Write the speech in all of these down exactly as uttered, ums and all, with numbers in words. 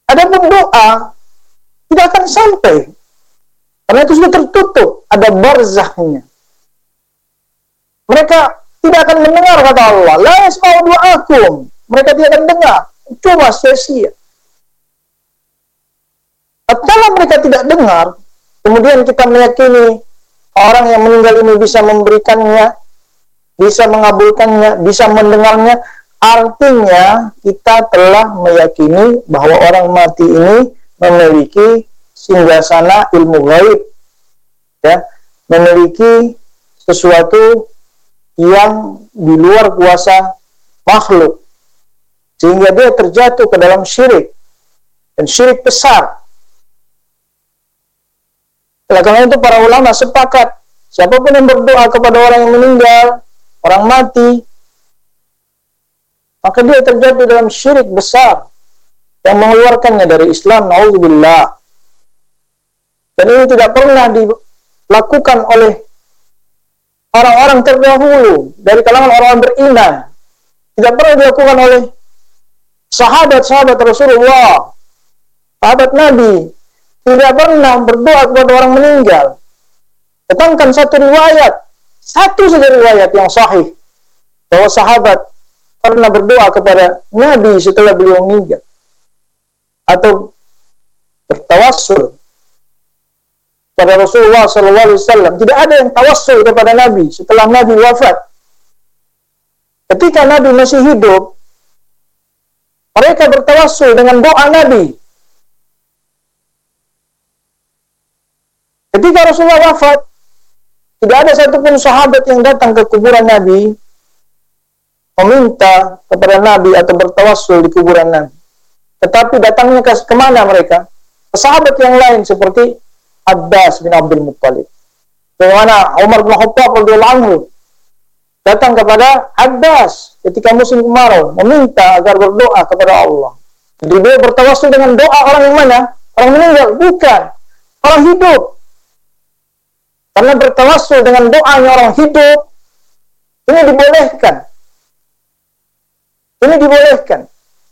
Adapun doa tidak akan sampai, karena itu sudah tertutup, ada barzahnya. Mereka tidak akan mendengar kata Allah, la yasma'u du'akum. Mereka tidak akan dengar, cuma sia-sia. Kalau mereka tidak dengar, kemudian kita meyakini orang yang meninggal ini bisa memberikannya, bisa mengabulkannya, bisa mendengarnya, artinya kita telah meyakini bahwa orang mati ini memiliki singgasana ilmu gaib, ya, memiliki sesuatu yang di luar kuasa makhluk, sehingga dia terjatuh ke dalam syirik, dan syirik besar. Oleh karena itu para ulama sepakat, siapapun yang berdoa kepada orang yang meninggal, orang mati, maka dia terjatuh dalam syirik besar yang mengeluarkannya dari Islam, na'udzubillah. Dan ini tidak pernah dilakukan oleh orang-orang terdahulu dari kalangan orang beriman. Tidak pernah dilakukan oleh sahabat-sahabat Rasulullah, sahabat Nabi. Tidak pernah berdoa kepada orang meninggal. Datangkan satu riwayat, satu saja riwayat yang sahih, bahwa sahabat pernah berdoa kepada Nabi setelah beliau meninggal, atau bertawassul pada Rasulullah shallallahu alaihi wasallam. Tidak ada yang tawassul kepada Nabi setelah Nabi wafat. Ketika Nabi masih hidup, mereka bertawassul dengan doa Nabi. Ketika Rasulullah wafat, tidak ada satupun sahabat yang datang ke kuburan Nabi meminta kepada Nabi atau bertawassul di kuburan Nabi. Tetapi datangnya ke kemana mereka? Ke sahabat yang lain seperti Abbas bin Abdul Muttalib. Bagaimana Umar bin Khattab radhiyallahu anhu datang kepada Abbas ketika musim kemarau, meminta agar berdoa kepada Allah. Jadi dia bertawassul dengan doa orang yang mana? Orang meninggal? Bukan. Orang hidup. Karena bertawassul dengan doanya orang hidup, ini dibolehkan. Ini dibolehkan.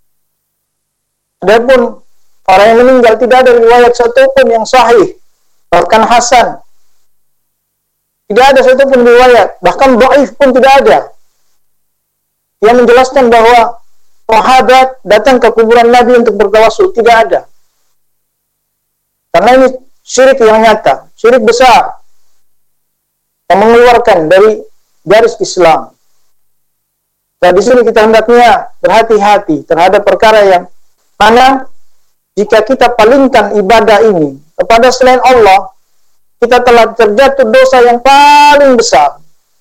Adapun orang yang meninggal tidak ada riwayat satupun yang sahih, bahkan hasan. Tidak ada satupun riwayat, bahkan dhaif pun tidak ada, yang menjelaskan bahwa sahabat datang ke kuburan Nabi untuk bertawassul. Tidak ada. Karena ini syirik yang nyata, syirik besar, yang mengeluarkan dari garis Islam. Dan di sini kita hendaknya berhati-hati terhadap perkara yang mana jika kita palingkan ibadah ini kepada selain Allah, kita telah terjatuh dosa yang paling besar.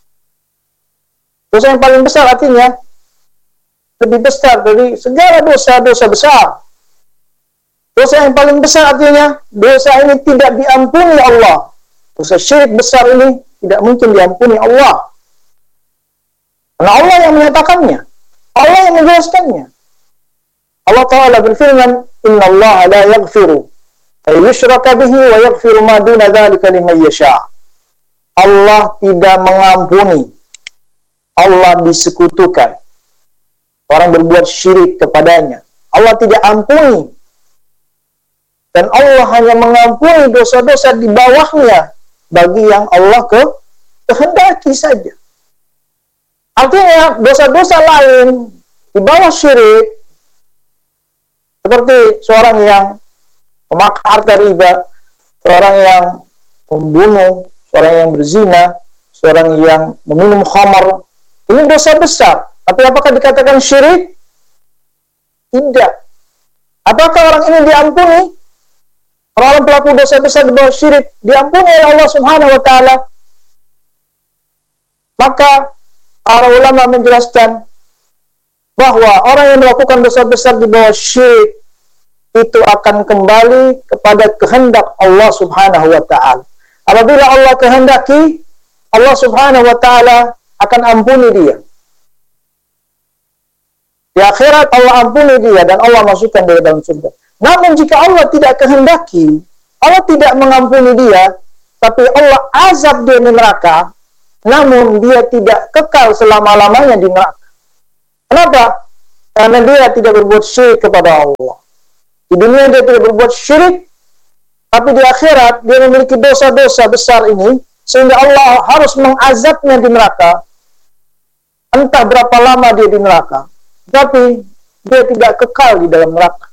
Dosa yang paling besar artinya lebih besar dari segala dosa-dosa besar. Dosa yang paling besar artinya dosa ini tidak diampuni Allah. Dosa syirik besar ini tidak mungkin diampuni Allah. Karena Allah yang menyatakannya, Allah yang menjelaskannya. Allah Ta'ala berfirman, Inna Allah la yaghfiru ay yushraka bihi wa yaghfiru ma duna dzalika liman yasha. Allah tidak mengampuni, Allah disekutukan, orang berbuat syirik kepadanya, Allah tidak ampuni. Dan Allah hanya mengampuni dosa-dosa di bawahnya bagi yang Allah ke kehendaki saja. Artinya dosa-dosa lain di bawah syirik, seperti seorang yang memakan harta riba, seorang yang membunuh, seorang yang berzina, seorang yang meminum khamar, ini dosa besar. Tapi apakah dikatakan syirik? Tidak. Apakah orang ini diampuni? Orang pelaku dosa besar di bawah syirik diampuni oleh Allah Subhanahu wa Ta'ala. Maka para ulama menjelaskan bahwa orang yang melakukan dosa besar di bawah syirik itu akan kembali kepada kehendak Allah Subhanahu wa Ta'ala. Apabila Allah kehendaki, Allah Subhanahu wa Ta'ala akan ampuni dia. Di akhirat Allah ampuni dia dan Allah masukkan dia dalam surga. Namun jika Allah tidak kehendaki, Allah tidak mengampuni dia, tapi Allah azab dia di neraka, namun dia tidak kekal selama-lamanya di neraka. Kenapa? Karena dia tidak berbuat syirik kepada Allah. Di dunia dia tidak berbuat syirik, tapi di akhirat dia memiliki dosa-dosa besar ini, sehingga Allah harus mengazabnya di neraka. Entah berapa lama dia di neraka, tapi dia tidak kekal di dalam neraka.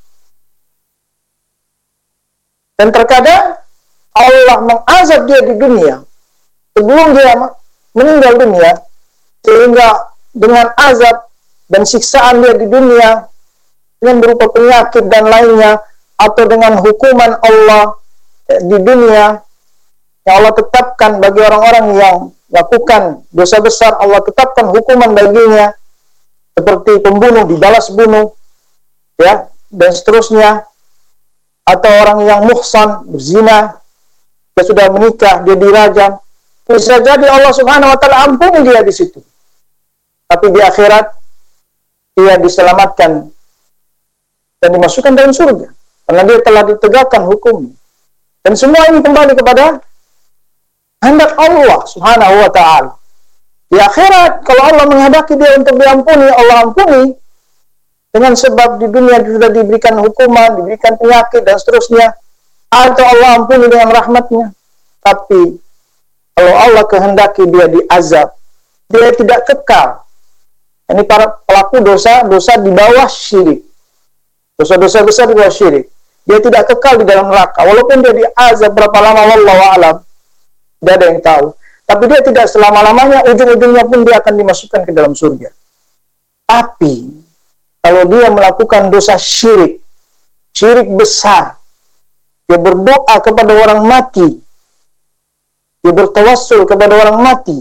Dan terkadang Allah mengazab dia di dunia sebelum dia meninggal dunia, sehingga dengan azab dan siksaan dia di dunia dengan berupa penyakit dan lainnya, atau dengan hukuman Allah di dunia yang Allah tetapkan bagi orang-orang yang lakukan dosa besar, Allah tetapkan hukuman baginya seperti pembunuh dibalas bunuh, ya, dan seterusnya. Atau orang yang muhsan, berzina, dia sudah menikah, dia dirajam, bisa jadi Allah Subhanahu wa taala ampuni dia di situ. Tapi di akhirat dia diselamatkan dan dimasukkan dalam surga karena dia telah ditegakkan hukum. Dan semua ini kembali kepada kehendak Allah Subhanahu wa taala. Di akhirat kalau Allah menghendaki dia untuk diampuni, Allah ampuni. Dengan sebab di dunia sudah diberikan hukuman, diberikan penyakit dan seterusnya, atau Allah ampuni dengan rahmatnya. Tapi kalau Allah kehendaki dia diazab, dia tidak kekal. Ini para pelaku dosa-dosa di bawah syirik, dosa-dosa besar di bawah syirik, dia tidak kekal di dalam neraka. Walaupun dia diazab berapa lama, wallahu a'lam, tidak ada yang tahu. Tapi dia tidak selama-lamanya, ujung-ujungnya pun dia akan dimasukkan ke dalam surga. Tapi kalau dia melakukan dosa syirik, syirik besar, dia berdoa kepada orang mati, dia bertawassul kepada orang mati,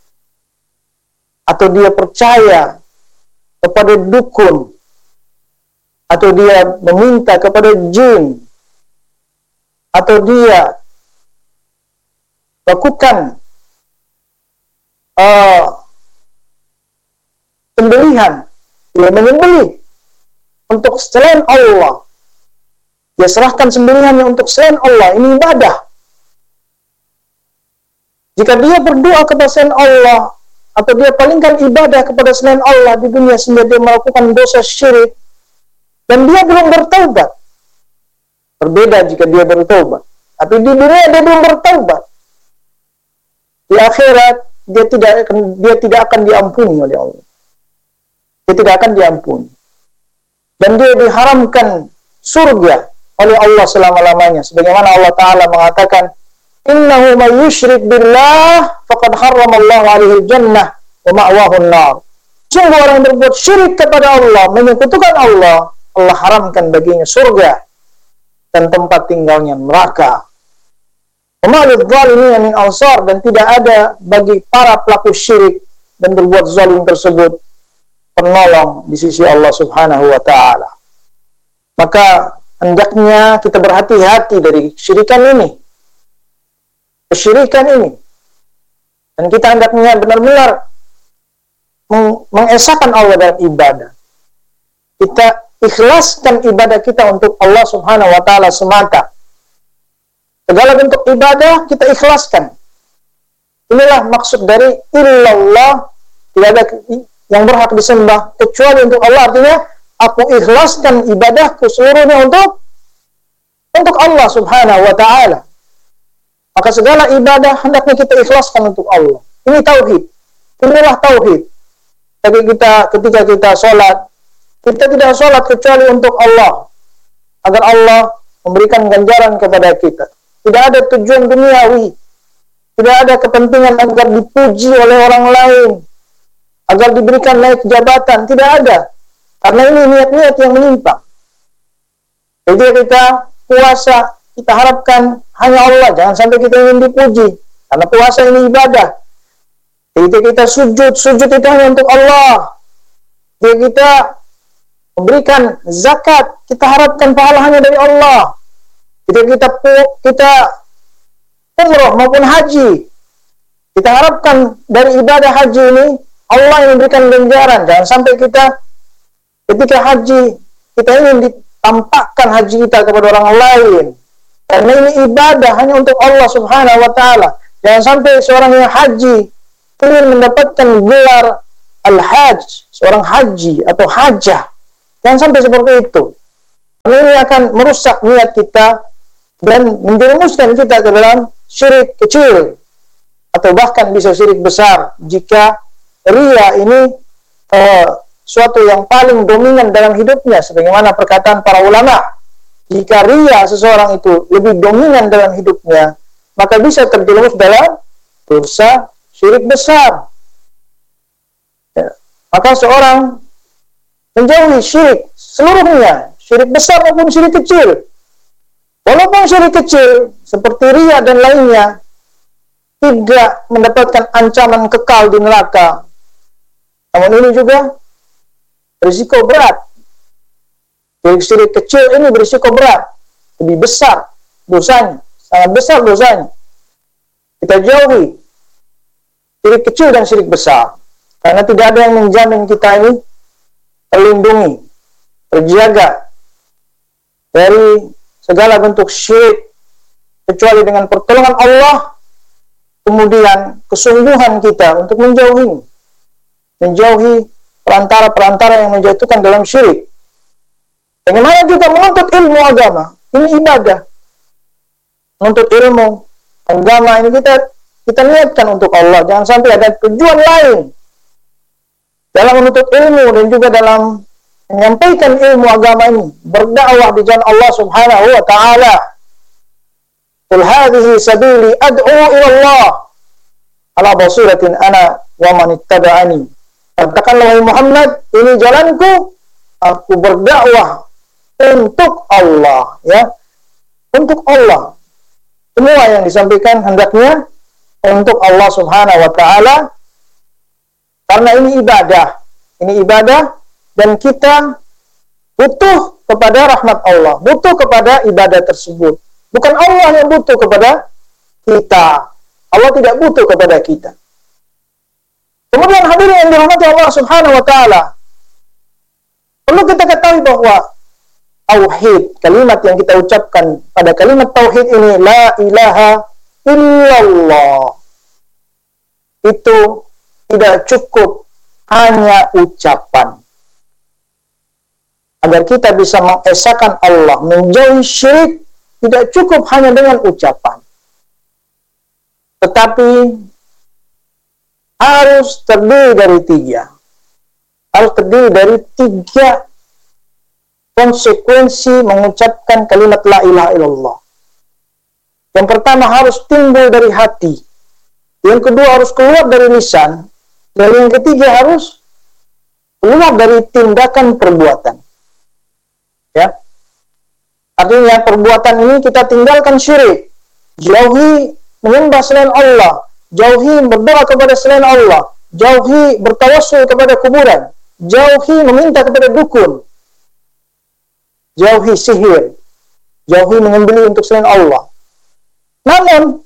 atau dia percaya kepada dukun, atau dia meminta kepada jin, atau dia lakukan uh, pembelian, dia menyembelih untuk selain Allah, dia serahkan sembelihannya untuk selain Allah, ini ibadah. Jika dia berdoa kepada selain Allah, atau dia palingkan ibadah kepada selain Allah di dunia sehingga dia melakukan dosa syirik, dan dia belum bertaubat, berbeda jika dia bertaubat. Tapi di dunia dia belum bertaubat, di akhirat dia tidak akan, dia tidak akan diampuni oleh Allah. Dia tidak akan diampuni. Dan dia diharamkan surga oleh Allah selama-lamanya. Sebagaimana Allah Ta'ala mengatakan, innahu man yushrik billah faqad harramallahu alaihi jannah wa ma'wahu an-nar. Sungguh orang yang berbuat syirik kepada Allah, menyekutukan Allah, Allah haramkan baginya surga dan tempat tinggalnya neraka. Wa ma lidh-dhalimin min ansar, dan tidak ada bagi para pelaku syirik dan berbuat zalim tersebut penolong di sisi Allah Subhanahu wa taala. Maka hendaknya kita berhati-hati dari syirikan ini, kesyirikan ini, dan kita hendaknya benar-benar meng mengesahkan Allah dalam ibadah. Kita ikhlaskan ibadah kita untuk Allah Subhanahu wa taala semata. Segala bentuk ibadah kita ikhlaskan. Inilah maksud dari illallah, tidak ada yang berhak disembah kecuali untuk Allah. Artinya aku ikhlaskan ibadahku seluruhnya untuk untuk Allah Subhanahu wa taala. Maka segala ibadah hendaknya kita ikhlaskan untuk Allah. Ini tauhid. Inilah tauhid. Tapi kita ketika kita sholat, kita tidak sholat kecuali untuk Allah, agar Allah memberikan ganjaran kepada kita. Tidak ada tujuan duniawi, tidak ada kepentingan agar dipuji oleh orang lain, agar diberikan naik jabatan, tidak ada. Karena ini niat-niat yang menyimpang. Jadi kita puasa, kita harapkan hanya Allah, jangan sampai kita ingin dipuji, karena puasa ini ibadah. Jadi kita sujud, sujud itu hanya untuk Allah. Jadi kita memberikan zakat, kita harapkan pahala hanya dari Allah. Jadi kita kita umroh maupun haji, kita harapkan dari ibadah haji ini Allah yang memberikan ganjaran. Jangan sampai kita ketika haji kita ingin ditampakkan haji kita kepada orang lain, karena ini ibadah hanya untuk Allah Subhanahu wa taala. Jangan sampai seorang yang haji ingin mendapatkan gelar al-hajj, seorang haji atau hajah. Jangan sampai seperti itu. Ini akan merusak niat kita dan menjerumuskan kita ke dalam syirik kecil atau bahkan bisa syirik besar jika riya ini uh, suatu yang paling dominan dalam hidupnya, sebagaimana perkataan para ulama, jika riya seseorang itu lebih dominan dalam hidupnya, maka bisa terjerumus dalam dosa syirik besar. Ya. Maka seorang menjauhi syirik seluruhnya, syirik besar maupun syirik kecil. Walaupun syirik kecil seperti riya dan lainnya tidak mendapatkan ancaman kekal di neraka, namun ini juga berisiko berat. Syirik kecil ini berisiko berat, lebih besar dosanya, sangat besar dosanya. Kita jauhi syirik kecil dan syirik besar, karena tidak ada yang menjamin kita ini terlindungi, terjaga dari segala bentuk syirik kecuali dengan pertolongan Allah, kemudian kesungguhan kita untuk menjauhi menjauhi perantara-perantara yang menjatuhkan dalam syirik. Bagaimana juga menuntut ilmu agama, ini ibadah. Menuntut ilmu agama ini kita kita niatkan untuk Allah, jangan sampai ada tujuan lain dalam menuntut ilmu dan juga dalam menyampaikan ilmu agama ini, berdakwah di jalan Allah Subhanahu wa taala. Qul hadhihi sabili ad'u ila Allah ala basiratin ana wa man ittaba'ani. Katakanlah wahai Muhammad, ini jalanku, aku berdakwah untuk Allah, ya. Untuk Allah. Semua yang disampaikan hendaknya untuk Allah Subhanahu wa taala. Karena ini ibadah. Ini ibadah dan kita butuh kepada rahmat Allah, butuh kepada ibadah tersebut. Bukan Allah yang butuh kepada kita. Allah tidak butuh kepada kita. Kemudian hadirin yang dirahmati Allah Subhanahu wa taala, perlu kita ketahui bahwa tauhid, kalimat yang kita ucapkan pada kalimat tauhid ini, la ilaha illallah, itu tidak cukup hanya ucapan. Agar kita bisa mengesahkan Allah, menjauhi syirik, tidak cukup hanya dengan ucapan, tetapi harus terdiri dari tiga. Harus terdiri dari tiga konsekuensi mengucapkan kalimat la ilaha illallah. Yang pertama harus timbul dari hati. Yang kedua harus keluar dari lisan. Dan yang ketiga harus keluar dari tindakan perbuatan. Ya. Artinya perbuatan ini kita tinggalkan syirik. Jauhi menyembah selain Allah. Jauhi berdoa kepada selain Allah. Jauhi bertawassul kepada kuburan. Jauhi meminta kepada dukun. Jauhi sihir. Jauhi menyembelih untuk selain Allah. Namun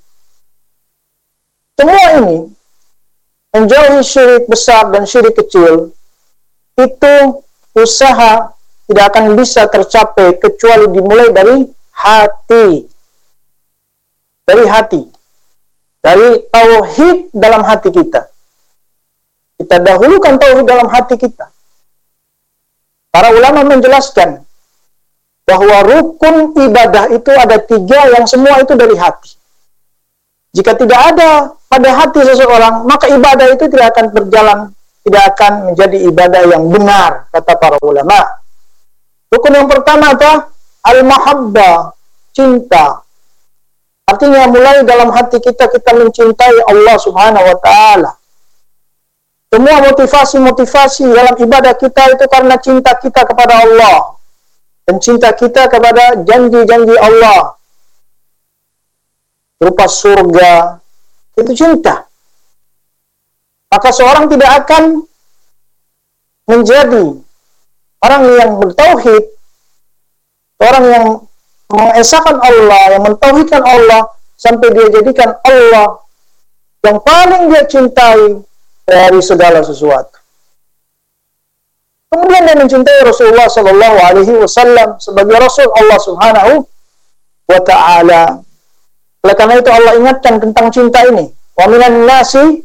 semua ini, menjauhi syirik besar dan syirik kecil, itu usaha tidak akan bisa tercapai kecuali dimulai dari hati. Dari hati. Dari tauhid dalam hati kita. Kita dahulukan tauhid dalam hati kita. Para ulama menjelaskan bahwa rukun ibadah itu ada tiga yang semua itu dari hati. Jika tidak ada pada hati seseorang, maka ibadah itu tidak akan berjalan, tidak akan menjadi ibadah yang benar, kata para ulama. Rukun yang pertama adalah al-mahabbah, cinta. Artinya mulai dalam hati kita, kita mencintai Allah Subhanahu wa ta'ala. Semua motivasi-motivasi dalam ibadah kita itu karena cinta kita kepada Allah. Dan cinta kita kepada janji-janji Allah. Berupa surga. Itu cinta. Maka seorang tidak akan menjadi orang yang bertauhid, orang yang mengesahkan Allah, yang mentauhidkan Allah, sampai dia jadikan Allah yang paling dia cintai dari segala sesuatu. Kemudian dia mencintai Rasulullah Sallallahu Alaihi Wasallam sebagai Rasul Allah Subhanahu wa Ta'ala. Oleh karena itu Allah ingatkan tentang cinta ini. Wa minan nasi,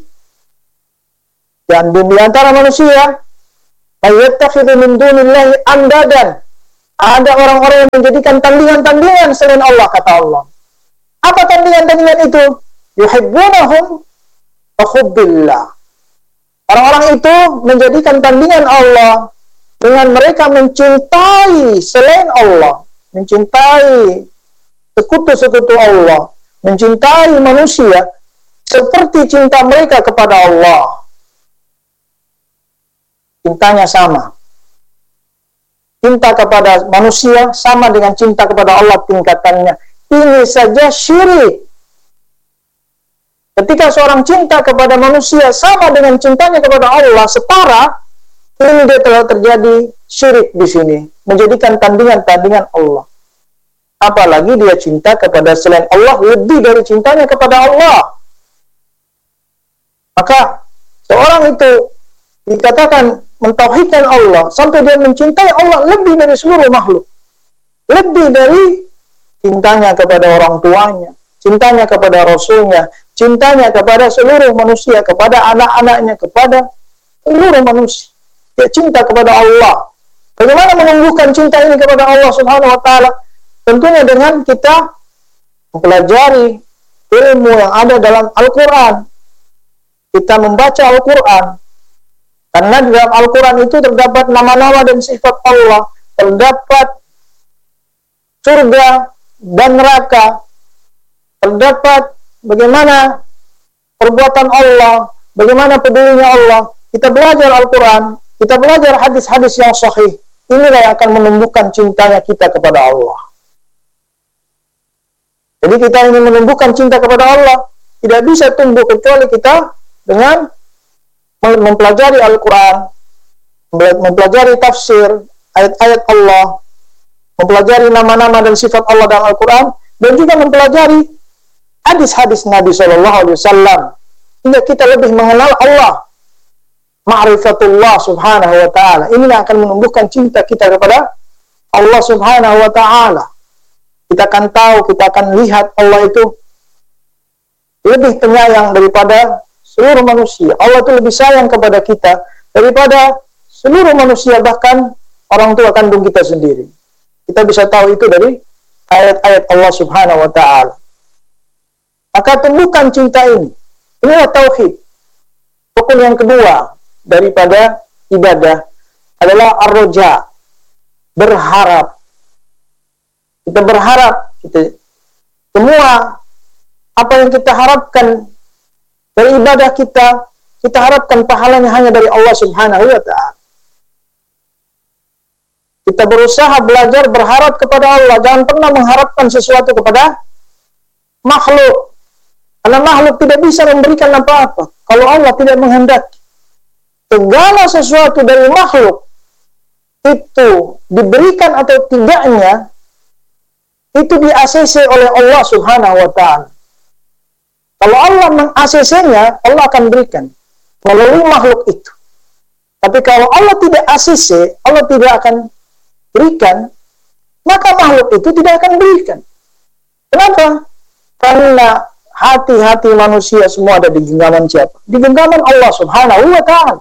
dan di antara manusia, may yattakhidhu min dunillahi andadan. Ada orang-orang yang menjadikan tandingan-tandingan selain Allah, kata Allah. Apa tandingan-tandingan itu? Yuhibbunahum wa hubbillah. Orang-orang itu menjadikan tandingan Allah dengan mereka mencintai selain Allah, mencintai sekutu-sekutu Allah, mencintai manusia seperti cinta mereka kepada Allah. Cintanya sama. Cinta kepada manusia sama dengan cinta kepada Allah tingkatannya. Ini saja syirik. Ketika seorang cinta kepada manusia sama dengan cintanya kepada Allah, setara, ini dia telah terjadi syirik di sini, menjadikan tandingan-tandingan Allah. Apalagi dia cinta kepada selain Allah lebih dari cintanya kepada Allah. Maka seorang itu dikatakan mentauhidkan Allah sampai dia mencintai Allah lebih dari seluruh makhluk, lebih dari cintanya kepada orang tuanya, cintanya kepada Rasulnya, cintanya kepada seluruh manusia, kepada anak-anaknya, kepada seluruh manusia. Dia cinta kepada Allah. Bagaimana menumbuhkan cinta ini kepada Allah Subhanahu wa Ta'ala? Tentunya dengan kita mempelajari ilmu yang ada dalam Al-Quran. Kita membaca Al-Quran. Karena di dalam Al-Quran itu terdapat nama-nama dan sifat Allah, terdapat surga dan neraka, terdapat bagaimana perbuatan Allah, bagaimana pedulinya Allah. Kita belajar Al-Quran, kita belajar hadis-hadis yang sahih. Inilah yang akan menumbuhkan cintanya kita kepada Allah. Jadi kita ingin menumbuhkan cinta kepada Allah, tidak bisa tumbuh kecuali kita dengan mempelajari Al-Quran, mempelajari tafsir ayat-ayat Allah, mempelajari nama-nama dan sifat Allah dalam Al-Quran, dan juga mempelajari hadis-hadis Nabi shallallahu alaihi wasallam, hingga kita lebih mengenal Allah, ma'rifatullah subhanahu wa ta'ala. Inilah akan menumbuhkan cinta kita kepada Allah subhanahu wa ta'ala. Kita akan tahu, kita akan lihat Allah itu lebih penyayang daripada seluruh manusia. Allah itu lebih sayang kepada kita daripada seluruh manusia, bahkan orang tua kandung kita sendiri. Kita bisa tahu itu dari ayat-ayat Allah Subhanahu wa Ta'ala. Maka tumbuhkan cinta ini. Inilah tauhid. Rukun yang kedua daripada ibadah adalah ar-roja, berharap. Kita berharap, kita semua apa yang kita harapkan dari ibadah kita, kita harapkan pahalanya hanya dari Allah Subhanahu wa Ta'ala. Kita berusaha belajar berharap kepada Allah, jangan pernah mengharapkan sesuatu kepada makhluk. Karena makhluk tidak bisa memberikan apa-apa kalau Allah tidak menghendaki. Segala sesuatu dari makhluk itu diberikan atau tidaknya itu di-A C C oleh Allah Subhanahu wa Ta'ala. Kalau Allah meng-A C C-nya, Allah akan berikan melalui makhluk itu. Tapi kalau Allah tidak A C C, Allah tidak akan berikan, maka makhluk itu tidak akan berikan. Kenapa? Karena hati-hati manusia semua ada di genggaman siapa? Di genggaman Allah Subhanahu wa Ta'ala.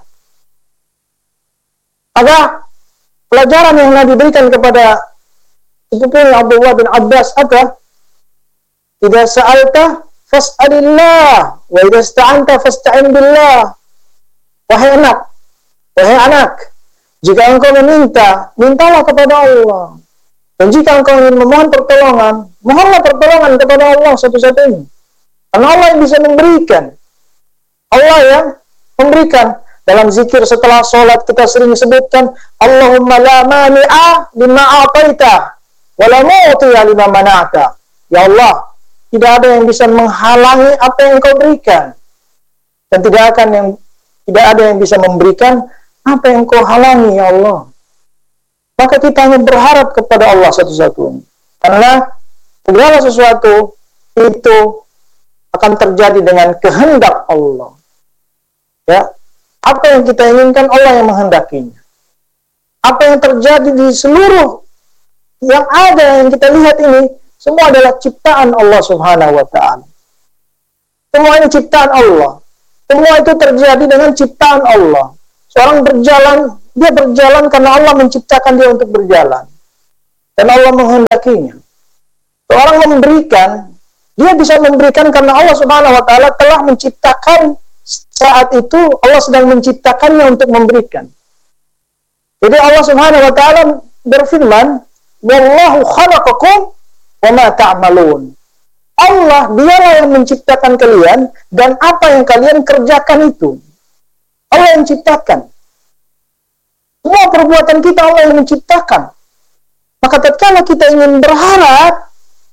Maka pelajaran yang Nabi berikan kepada sepupunya Abdullah bin Abbas adalah, idza sa'alta fas'alillah wa idza ista'anta fasta'in billah. Wahai anak, wahai anak, jika engkau meminta, mintalah kepada Allah. Dan jika engkau ingin memohon pertolongan, mohonlah pertolongan kepada Allah satu-satunya. Karena Allah yang bisa memberikan. Allah yang memberikan. Dalam zikir setelah sholat kita sering sebutkan, Allahumma la mani'a lima a'taita wa la mu'tiya lima mana'ta. Ya Allah, tidak ada yang bisa menghalangi apa yang Engkau berikan, dan tidak akan yang tidak ada yang bisa memberikan apa yang Engkau halangi, ya Allah. Maka kita hanya berharap kepada Allah satu-satunya, karena segala sesuatu itu akan terjadi dengan kehendak Allah. Ya, apa yang kita inginkan Allah yang menghendakinya. Apa yang terjadi di seluruh yang ada yang kita lihat ini, semua adalah ciptaan Allah Subhanahu wa Ta'ala. Semua ini ciptaan Allah. Semua itu terjadi dengan ciptaan Allah. Seorang berjalan, dia berjalan karena Allah menciptakan dia untuk berjalan. dan Allah menghendakinya. Seorang memberikan, dia bisa memberikan karena Allah Subhanahu wa taala telah menciptakan saat itu, Allah sedang menciptakannya untuk memberikan. Jadi Allah Subhanahu wa taala berfirman, "Wallahu khalaqakum wa ma ta'malun." Allah dialah yang menciptakan kalian dan apa yang kalian kerjakan itu. Allah yang menciptakan. Semua perbuatan kita Allah yang menciptakan. Maka tatkala kita ingin berharap,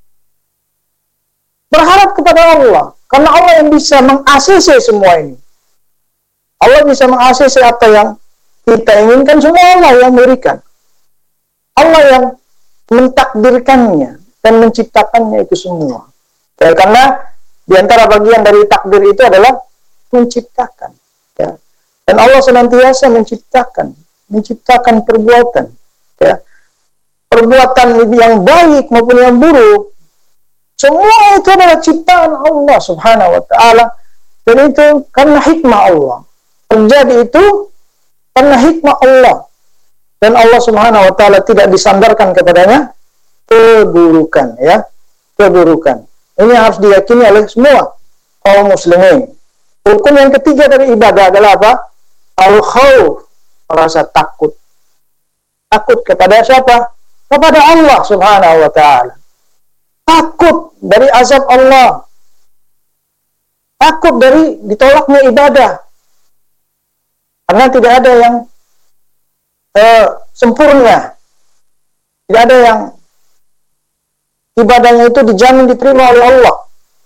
berharap kepada Allah, karena Allah yang bisa meng-A C C semua ini. Allah bisa meng-A C C apa yang kita inginkan, semua Allah yang memberikan. Allah yang mentakdirkannya dan menciptakannya itu semua. Ya, karena diantara bagian dari takdir itu adalah menciptakan. Ya. Dan Allah senantiasa menciptakan, menciptakan perbuatan. Ya. Perbuatan yang baik maupun yang buruk, semua itu adalah ciptaan Allah Subhanahu wa taala. Dan itu karena hikmah Allah. Terjadi itu karena hikmah Allah. Dan Allah Subhanahu wa taala tidak disandarkan kepadanya keburukan, ya. Keburukan. Ini harus diyakini oleh semua kaum muslimin. Hukum yang ketiga dari ibadah adalah apa? Al-khawf, rasa takut. Takut kepada siapa? Kepada Allah Subhanahu wa taala. Takut dari azab Allah. Takut dari ditolaknya ibadah. Karena tidak ada yang eh, sempurna. Tidak ada yang ibadahnya itu dijamin diterima oleh Allah.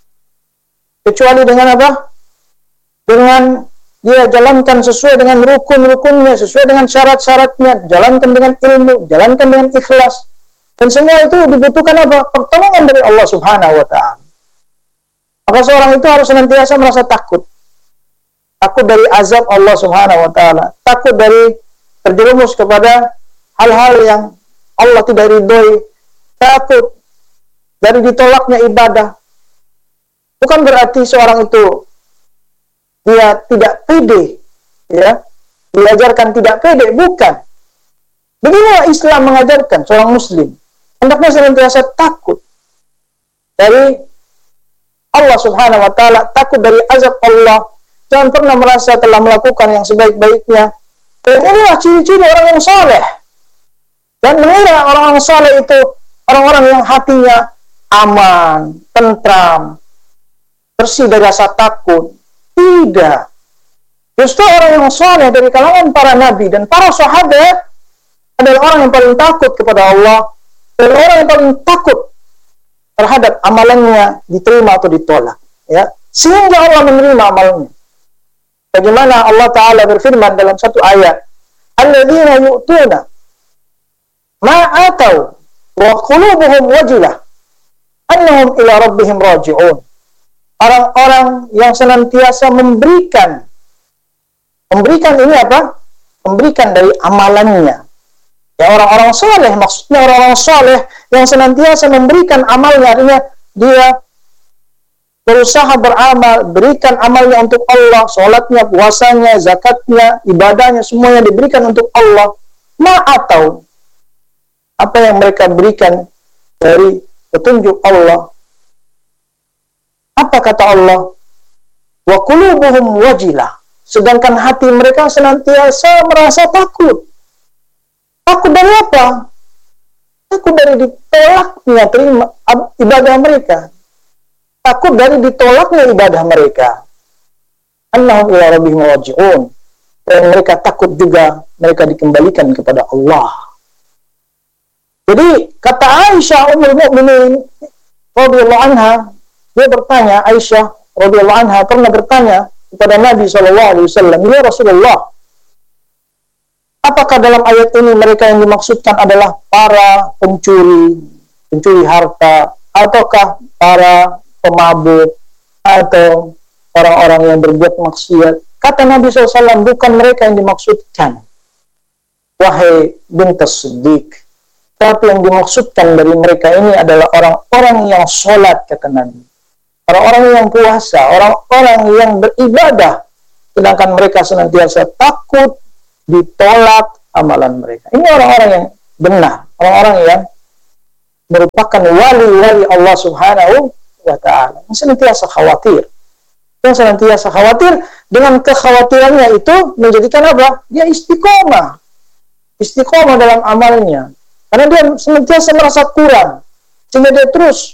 Kecuali dengan apa? Dengan dia jalankan sesuai dengan rukun-rukunnya, sesuai dengan syarat-syaratnya, jalankan dengan ilmu, jalankan dengan ikhlas. Dan semua itu dibutuhkan apa? Pertolongan dari Allah Subhanahu wa taala. Maka seorang itu harus senantiasa merasa takut. Takut dari azab Allah Subhanahu wa taala, takut dari terjerumus kepada hal-hal yang Allah tidak ridhoi, takut dari ditolaknya ibadah. Bukan berarti seorang itu dia tidak pede, ya, diajarkan tidak pede, bukan. Beginilah Islam mengajarkan seorang muslim hendaknya senantiasa takut dari Allah Subhanahu wa taala, takut dari azab Allah, jangan pernah merasa telah melakukan yang sebaik-baiknya. Dan inilah ciri-ciri orang yang saleh. Dan mengira orang-orang saleh itu orang-orang yang hatinya aman, tentram, bersih dari rasa takut. Tidak. Justru orang yang saleh dari kalangan para nabi dan para sahabat adalah orang yang paling takut kepada Allah dan orang yang paling takut terhadap amalannya diterima atau ditolak. Ya, sehingga Allah menerima amalnya. Bagaimana Allah Ta'ala berfirman dalam satu ayat, "Alladzina yu'tuna ma atau wa qulubuhum wajilah annahum ila rabbihim raji'un." Orang-orang yang senantiasa memberikan. Memberikan ini apa? Memberikan dari amalannya. Ya, orang-orang saleh, maksudnya orang-orang saleh yang senantiasa memberikan amalnya, artinya dia berusaha beramal, berikan amalnya untuk Allah, sholatnya, puasanya, zakatnya, ibadahnya, semuanya diberikan untuk Allah. Ma atau apa yang mereka berikan dari petunjuk Allah. Apa kata Allah? Wa qulubuhum wajilah. Sedangkan hati mereka senantiasa merasa takut. Takut dari apa? Takut dari ditolaknya terima ibadah mereka. Takut dari ditolaknya ibadah mereka. Annahum ila rabbihim raji'un. Dan mereka takut juga mereka dikembalikan kepada Allah. Jadi kata Aisyah ummul mukminin radhiyallahu anha, dia bertanya, Aisyah radhiyallahu anha pernah bertanya kepada Nabi shallallahu alaihi wasallam, "Ya Rasulullah, apakah dalam ayat ini mereka yang dimaksudkan adalah para pencuri, pencuri harta, ataukah para pemabuk, atau orang-orang yang berbuat maksiat?" Kata Nabi shallallahu alaihi wasallam, bukan mereka yang dimaksudkan, wahai bintas Siddiq, tapi yang dimaksudkan dari mereka ini adalah orang-orang yang sholat, kata Nabi. Orang-orang yang puasa, orang-orang yang beribadah, sedangkan mereka senantiasa takut ditolak amalan mereka. Ini orang-orang yang benar, orang-orang yang merupakan wali-wali Allah Subhanahu wa ta'ala, yang senantiasa khawatir. Yang senantiasa khawatir, dengan kekhawatirannya itu menjadikan apa? Dia istiqomah. Istiqomah dalam amalnya. Karena dia senantiasa merasa kurang. Sehingga dia terus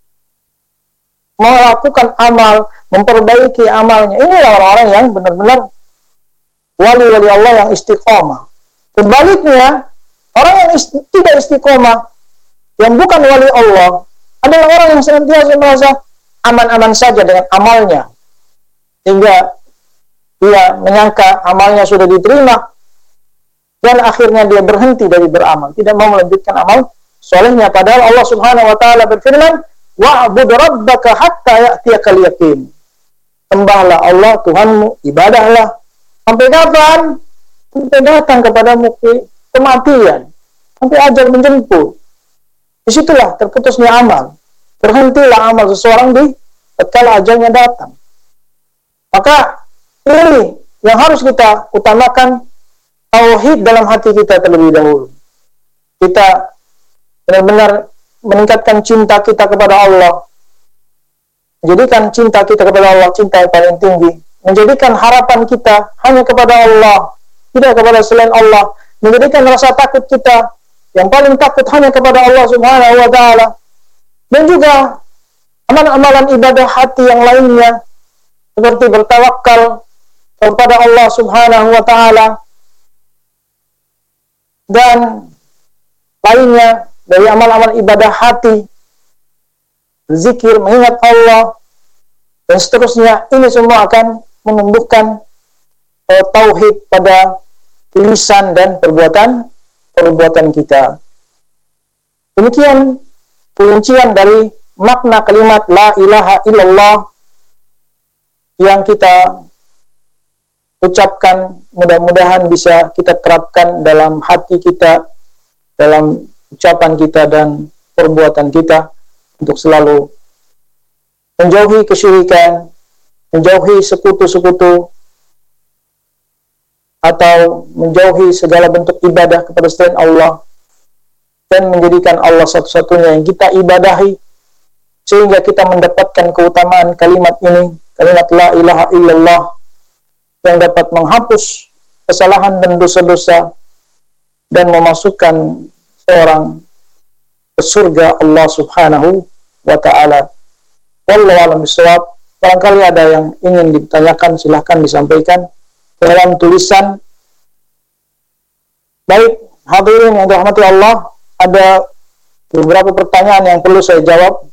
melakukan amal, memperbaiki amalnya. Inilah orang-orang yang benar-benar wali-wali Allah yang istiqomah. Sebaliknya, orang yang isti tidak istiqomah, yang bukan wali Allah, adalah orang yang senantiasa merasa aman-aman saja dengan amalnya. Sehingga dia menyangka amalnya sudah diterima, dan akhirnya dia berhenti dari beramal, tidak mau melanjutkan amal solehnya. Padahal Allah Subhanahu wa ta'ala berfirman, wa'bud rabbaka hatta ya'tiyakal yaqin. Sembahlah Allah Tuhanmu, ibadahlah. Sampai kapan? Sampai datang kepadamu kematian, sampai ajal menjemput. Disitulah terputusnya amal. Berhentilah amal seseorang di tatkala ajalnya datang. Maka ini yang harus kita utamakan, tauhid dalam hati kita terlebih dahulu. Kita benar-benar meningkatkan cinta kita kepada Allah. Menjadikan cinta kita kepada Allah cinta yang paling tinggi. Menjadikan harapan kita hanya kepada Allah, tidak kepada selain Allah. Menjadikan rasa takut kita yang paling takut hanya kepada Allah Subhanahu wa ta'ala. Dan juga amalan-amalan ibadah hati yang lainnya, seperti bertawakal kepada Allah Subhanahu wa ta'ala dan lainnya dari amal-amal ibadah hati, zikir, mengingat Allah, dan seterusnya. Ini semua akan menumbuhkan uh, tauhid pada lisan dan perbuatan perbuatan kita. Demikian perincian dari makna kalimat la ilaha illallah yang kita ucapkan. Mudah-mudahan bisa kita terapkan dalam hati kita, dalam ucapan kita dan perbuatan kita, untuk selalu menjauhi kesyirikan, menjauhi sekutu-sekutu, atau menjauhi segala bentuk ibadah kepada selain Allah, dan menjadikan Allah satu-satunya yang kita ibadahi, sehingga kita mendapatkan keutamaan kalimat ini, kalimat la ilaha illallah, yang dapat menghapus kesalahan dan dosa-dosa dan memasukkan seorang ke surga Allah Subhanahu wa ta'ala. Wallahu a'lam bishawab. Barangkali ada yang ingin ditanyakan, silahkan disampaikan dalam tulisan. Baik, hadirin yang dirahmati Allah, ada beberapa pertanyaan yang perlu saya jawab.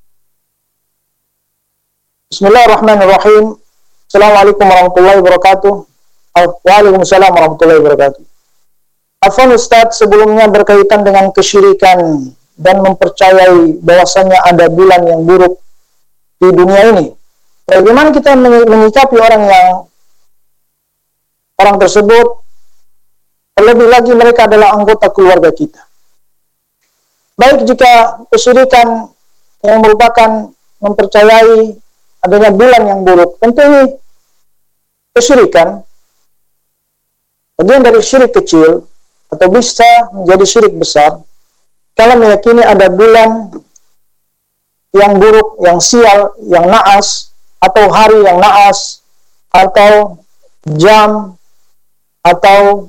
Bismillahirrahmanirrahim. Assalamualaikum warahmatullahi wabarakatuh. Waalaikumsalam warahmatullahi wabarakatuh. Afwan Ustaz, sebelumnya berkaitan dengan kesyirikan dan mempercayai bahwasannya ada bulan yang buruk di dunia ini. Bagaimana kita menyikapi orang yang orang tersebut, terlebih lagi mereka adalah anggota keluarga kita? Baik, jika kesyirikan yang merupakan mempercayai adanya bulan yang buruk, tentu ini kesyirikan, bagian dari syirik kecil, atau bisa menjadi syirik besar, kalau meyakini ada bulan yang buruk, yang sial, yang naas, atau hari yang naas, atau jam, atau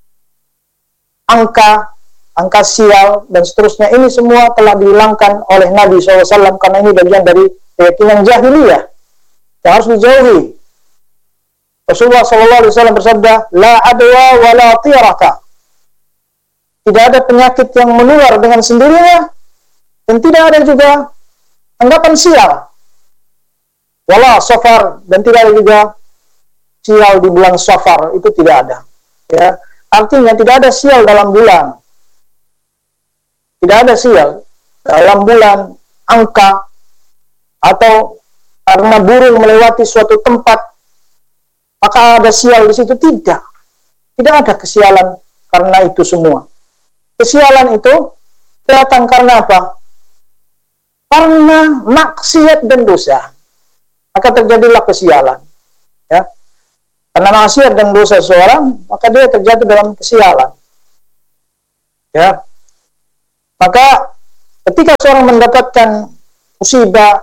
angka, angka sial, dan seterusnya. Ini semua telah dihilangkan oleh Nabi shallallahu alaihi wasallam, karena ini bagian dari keyakinan jahiliyah yang harus dijauhi. Rasulullah shallallahu alaihi wasallam bersabda, la adwa wa la tiraka. Tidak ada penyakit yang menular dengan sendirinya, dan tidak ada juga anggapan sial. Wala safar, dan tidak ada juga sial di bulan safar, itu tidak ada. Ya, artinya tidak ada sial dalam bulan. Tidak ada sial dalam bulan, angka, atau karena burung melewati suatu tempat maka ada sial di situ. Tidak. Tidak ada kesialan karena itu semua. Kesialan itu datang karena apa? Karena maksiat dan dosa. Maka terjadilah kesialan. Ya. Karena maksiat dan dosa seorang, maka dia terjadi dalam kesialan. Ya. Maka ketika seorang mendapatkan musibah,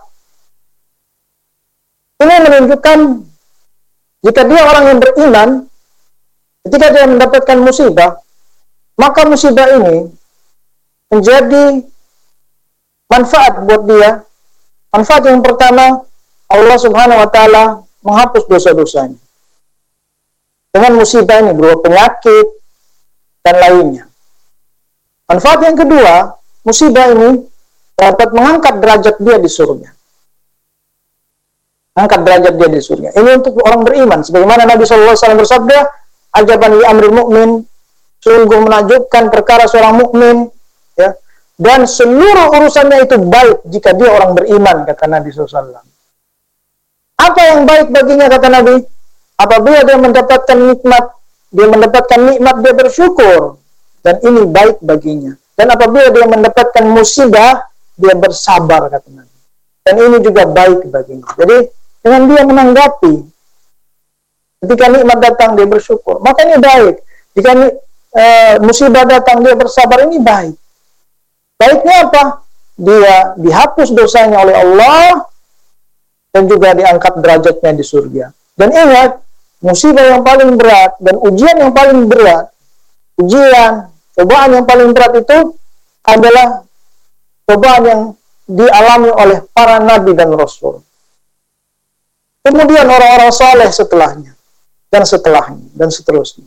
ini menunjukkan jika dia orang yang beriman, ketika dia mendapatkan musibah, maka musibah ini menjadi manfaat buat dia. Manfaat yang pertama, Allah Subhanahu wa Ta'ala menghapus dosa-dosanya dengan musibah ini, berupa penyakit dan lainnya. Manfaat yang kedua, musibah ini dapat mengangkat derajat dia di surga. Angkat derajat dia di surga. Ini untuk orang beriman. Sebagaimana Nabi shallallahu alaihi wasallam bersabda, "Ajaban li amril mu'min," sungguh menakjubkan perkara seorang mukmin, ya. Dan seluruh urusannya itu baik jika dia orang beriman, kata Nabi shallallahu alaihi wasallam. Apa yang baik baginya, kata Nabi? Apabila dia mendapatkan nikmat, dia mendapatkan nikmat, dia bersyukur, dan ini baik baginya. Dan apabila dia mendapatkan musibah, dia bersabar, kata Nabi. Dan ini juga baik baginya. Jadi, dengan dia menanggapi, ketika nikmat datang, dia bersyukur. Maka ini baik. Jika e, musibah datang, dia bersabar, ini baik. Baiknya apa? Dia dihapus dosanya oleh Allah, dan juga diangkat derajatnya di surga. Dan ingat, musibah yang paling berat, dan ujian yang paling berat, ujian, cobaan yang paling berat itu adalah cobaan yang dialami oleh para nabi dan rasul. Kemudian orang-orang saleh setelahnya, dan setelahnya, dan seterusnya.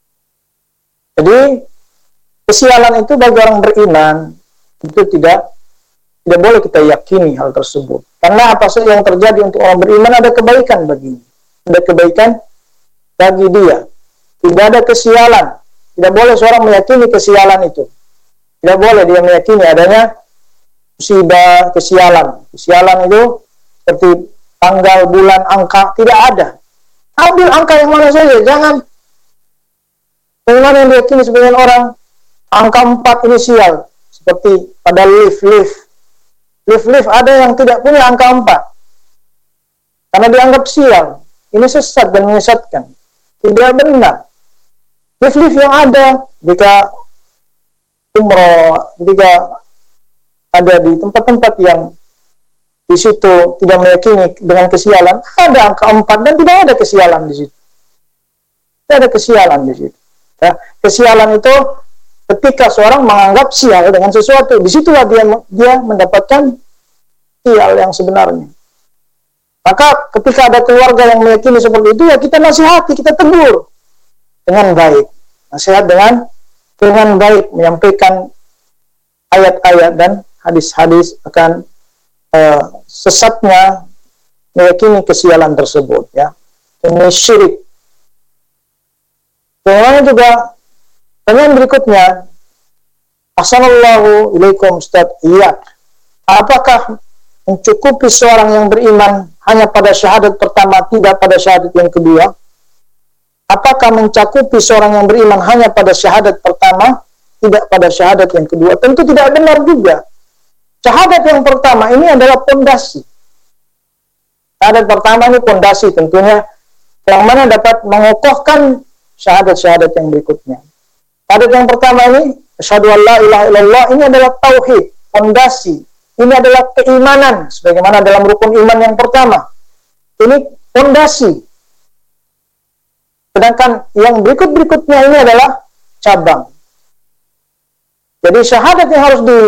Jadi, kesialan itu bagi orang beriman, itu tidak tidak boleh kita yakini hal tersebut. Karena apa saja yang terjadi untuk orang beriman, ada kebaikan baginya. Ada kebaikan bagi dia. Tidak ada kesialan. Tidak boleh seorang meyakini kesialan itu. Tidak boleh dia meyakini adanya musibah, kesialan. Kesialan itu seperti tanggal, bulan, angka, tidak ada. Ambil angka yang mana saja, jangan. Bagaimana yang diyakini sebagian orang, angka empat inisial, seperti pada lift, lift. Lift, lift ada yang tidak punya angka empat. Karena dianggap sial. Ini sesat dan menyesatkan. Tidak benar. Lift, lift yang ada, jika umroh, jika ada di tempat-tempat yang di situ tidak meyakini dengan kesialan, ada angka empat dan tidak ada kesialan di situ. Tidak ada kesialan di situ. Ya, kesialan itu ketika seorang menganggap sial dengan sesuatu, disitulah dia dia mendapatkan sial yang sebenarnya. Maka ketika ada keluarga yang meyakini seperti itu, ya kita nasihati, kita tegur dengan baik. Nasihat dengan dengan baik, menyampaikan ayat-ayat dan hadis-hadis akan uh, sesatnya meyakini kesialan tersebut, ya. Ini syirik. Kemudian juga pertanyaan berikutnya, Assalamualaikum ilaikum Ustaz. Iya. Apakah mencukupi seorang yang beriman hanya pada syahadat pertama, tidak pada syahadat yang kedua? Apakah mencakupi seorang yang beriman hanya pada syahadat pertama, tidak pada syahadat yang kedua? Tentu tidak benar juga. Syahadat yang pertama ini adalah pondasi. Syahadat pertama ini pondasi tentunya, yang mana dapat mengokohkan syahadat-syahadat yang berikutnya. Syahadat yang pertama ini, asyhadu an la ilaha illallah, ini adalah tauhid, fondasi. Ini adalah keimanan, sebagaimana dalam rukun iman yang pertama. Ini fondasi. Sedangkan yang berikut-berikutnya ini adalah cabang. Jadi syahadat yang harus di,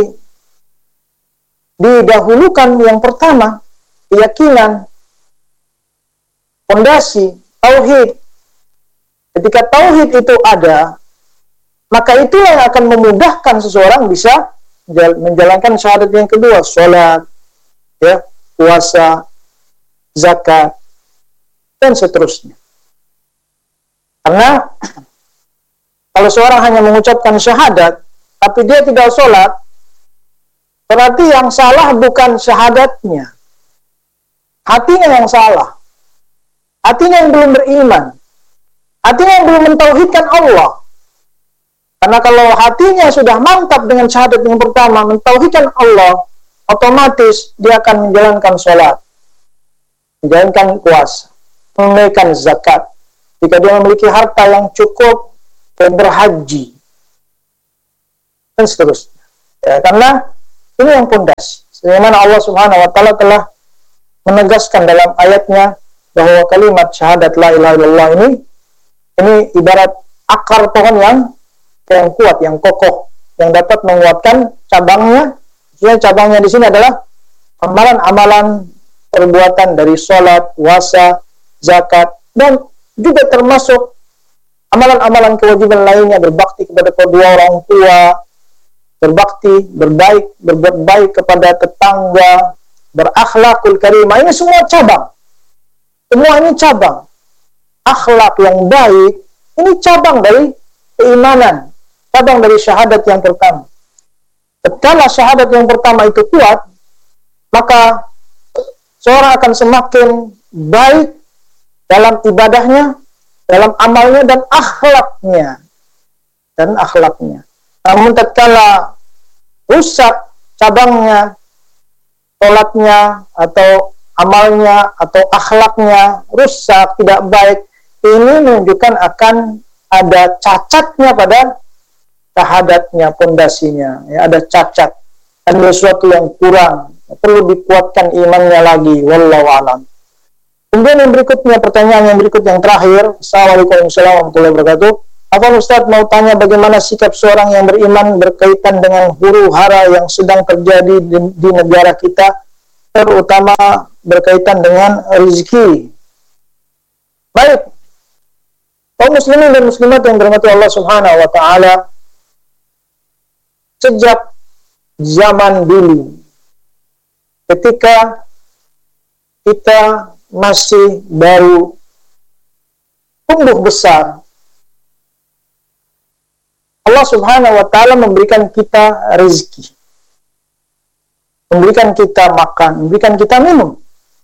didahulukan yang pertama, keyakinan, fondasi, tauhid. Ketika tauhid itu ada, maka itulah yang akan memudahkan seseorang bisa menjalankan syahadat yang kedua, sholat, ya, puasa, zakat, dan seterusnya. Karena kalau seorang hanya mengucapkan syahadat, tapi dia tidak sholat, berarti yang salah bukan syahadatnya, hatinya yang salah, hatinya yang belum beriman, hatinya yang belum mentauhidkan Allah. Karena kalau hatinya sudah mantap dengan syahadat yang pertama, mentauhidkan Allah, otomatis dia akan menjalankan sholat, menjalankan puasa, menunaikan zakat. Jika dia memiliki harta yang cukup, dia berhaji, dan seterusnya. Ya, karena Ini yang pondasi. Sebagaimana Allah Subhanahu wa taala telah menegaskan dalam ayatnya bahwa kalimat syahadat la ilaha illallah ini ini ibarat akar pohon yang yang kuat, yang kokoh, yang dapat menguatkan cabangnya. Maksudnya cabangnya di sini adalah amalan-amalan perbuatan dari sholat, puasa, zakat, dan juga termasuk amalan-amalan kewajiban lainnya, berbakti kepada kedua orang tua, berbakti, berbaik, berbuat baik kepada tetangga, berakhlakul karimah. Ini semua cabang. Semua ini cabang. Akhlak yang baik, ini cabang dari keimanan, cabang dari syahadat yang pertama. Ketika syahadat yang pertama itu kuat, maka seorang akan semakin baik dalam ibadahnya, dalam amalnya, dan akhlaknya. Dan akhlaknya. Namun tatkala rusak cabangnya, sholatnya, atau amalnya, atau akhlaknya rusak, tidak baik, ini menunjukkan akan ada cacatnya pada syahadatnya, pondasinya. Ya, ada cacat. Ada sesuatu yang kurang. Perlu dikuatkan imannya lagi. Wallahu a'lam. Kemudian yang berikutnya, pertanyaan yang berikut yang terakhir. Assalamualaikum warahmatullahi wabarakatuh. Apa Ustaz mau tanya bagaimana sikap seorang yang beriman berkaitan dengan huru hara yang sedang terjadi di, di negara kita, terutama berkaitan dengan rezeki. Baik. Kaum muslimin dan muslimat yang dirahmati Allah Subhanahu wa taala, sejak zaman dulu ketika kita masih baru tumbuh besar, Allah Subhanahu wa taala memberikan kita rezeki, memberikan kita makan, memberikan kita minum,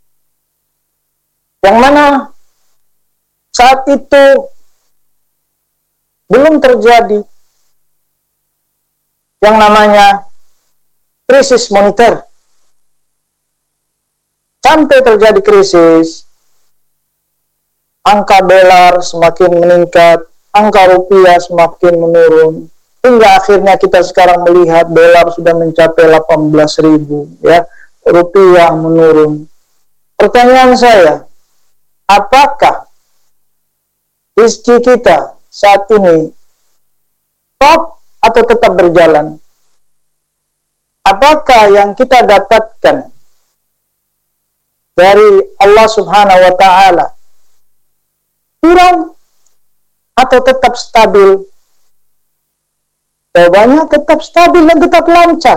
yang mana saat itu belum terjadi yang namanya krisis moneter. Sampai terjadi krisis, angka dolar semakin meningkat, angka rupiah semakin menurun, hingga akhirnya kita sekarang melihat dolar sudah mencapai delapan belas ribu, ya, rupiah menurun. Pertanyaan saya, apakah rezeki kita saat ini stop atau tetap berjalan? Apakah yang kita dapatkan dari Allah Subhanahu wa taala kurang atau tetap stabil? Jawabannya tetap stabil dan tetap lancar.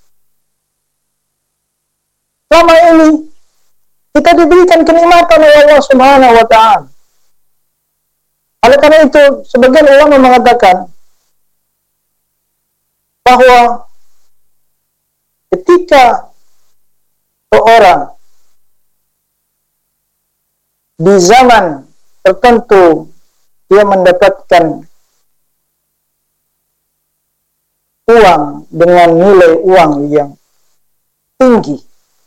Selama ini kita diberikan kenikmatan oleh Allah Subhanahu wa taala. Oleh karena itu, sebagian ulama mengatakan bahwa ketika seorang di zaman tertentu dia mendapatkan uang dengan nilai uang yang tinggi,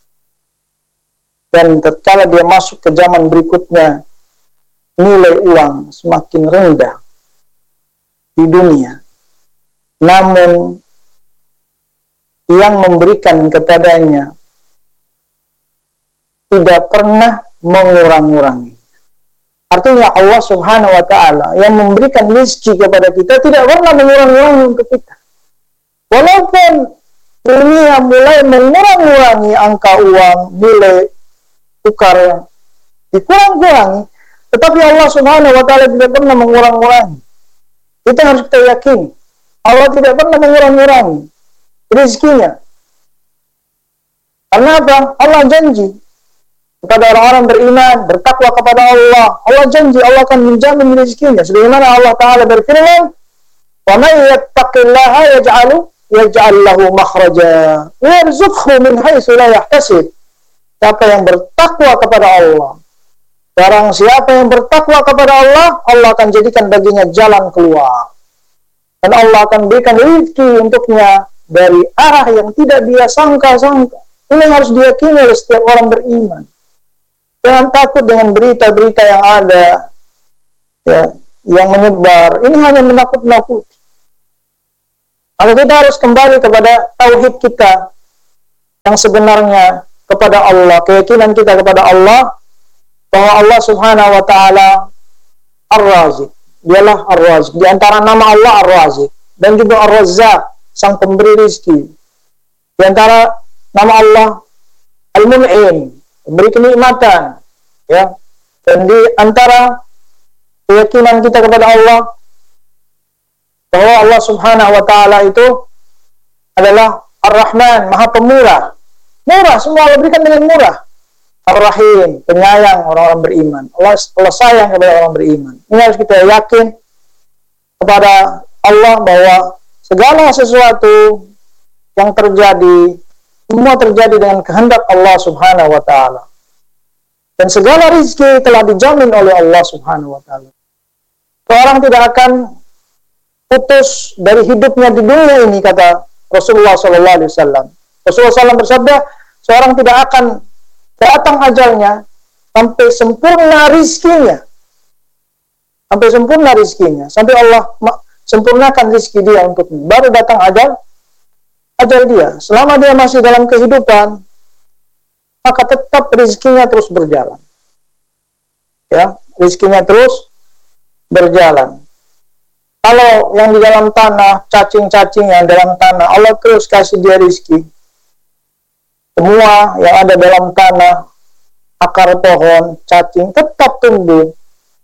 dan tatkala dia masuk ke zaman berikutnya nilai uang semakin rendah di dunia, namun yang memberikan kepadanya tidak pernah mengurang-urangi. Artinya Allah Subhanahu wa taala yang memberikan rezeki kepada kita tidak pernah mengurang-urangi untuk kita. Walaupun dunia mulai mengurang-urangi angka uang, nilai tukar yang dikurang-kurangi, tetapi Allah Subhanahu wa taala tidak pernah mengurang-urangi. Itu harus kita yakini. Allah tidak pernah mengurang-urangi rezekinya. Karena apa? Allah janji kepada orang-orang beriman, bertakwa kepada Allah. Allah janji Allah akan menjamin rezekinya. Sebagaimana Allah Ta'ala berfirman, "Wa may yattaqillaha yaj'alu yaj'al lahu makhraja wa yarzuqhu min haitsu la yahtasib." Siapa yang bertakwa kepada Allah, barang siapa yang bertakwa kepada Allah, Allah akan jadikan baginya jalan keluar. Dan Allah akan berikan rezeki untuknya dari arah yang tidak dia sangka-sangka. Ini harus diyakini oleh setiap orang beriman. Jangan takut dengan berita-berita yang ada, ya, yang menyebar. Ini hanya menakut-nakuti. Maka kita harus kembali kepada tauhid kita. yang sebenarnya kepada Allah, keyakinan kita kepada Allah bahwa Allah Subhanahu wa taala Ar-Razik. Dialah Ar-Razik. Di antara nama Allah Ar-Razik dan juga Ar-Razzaq, sang pemberi rezeki. Di antara nama Allah Al-Mun'im, memberi kenikmatan, ya. Dan di antara keyakinan kita kepada Allah bahwa Allah Subhanahu wa taala itu adalah Ar-Rahman, Maha Pemurah. Murah, semua Allah berikan dengan murah. Ar-Rahim, penyayang orang-orang beriman. Allah, Allah sayang kepada orang beriman. Ini harus kita yakin kepada Allah bahwa segala sesuatu yang terjadi, semua terjadi dengan kehendak Allah Subhanahu wa taala. Dan segala rezeki telah dijamin oleh Allah Subhanahu wa taala. Seorang tidak akan putus dari hidupnya di dunia ini, kata Rasulullah sallallahu alaihi wasallam. Rasulullah sallallahu alaihi wasallam bersabda, seorang tidak akan datang ajalnya sampai sempurna rizkinya. Sampai sempurna rizkinya. Sampai Allah sempurnakan rizki dia untuknya. Baru datang ajal, ajal dia. Selama dia masih dalam kehidupan, maka tetap rizkinya terus berjalan. Ya, rizkinya terus berjalan. Kalau yang di dalam tanah, cacing-cacing yang dalam tanah, Allah terus kasih dia rizki. Semua yang ada dalam tanah, akar pohon, cacing, tetap tumbuh.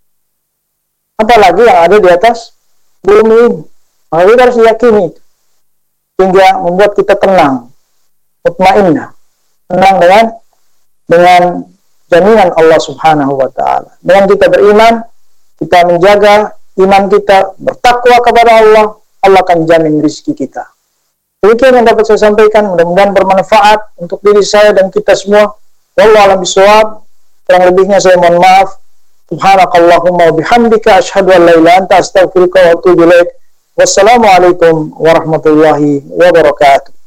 Apalagi yang ada di atas bumi ini. Maka kita harus yakini, sehingga membuat kita tenang, mutmainnah, tenang dengan dengan jaminan Allah Subhanahu wa taala. Dengan kita beriman, kita menjaga iman kita, bertakwa kepada Allah, Allah akan jamin rezeki kita. Demikian yang dapat saya sampaikan, mudah-mudahan bermanfaat untuk diri saya dan kita semua. Wallahu a'lam bishawab. Kurang lebihnya saya mohon maaf. Subhanakallahumma wa bihamdika asyhadu an la ilaha illa anta astaghfiruka wa atubu ilaik. Wassalamualaikum warahmatullahi wabarakatuh.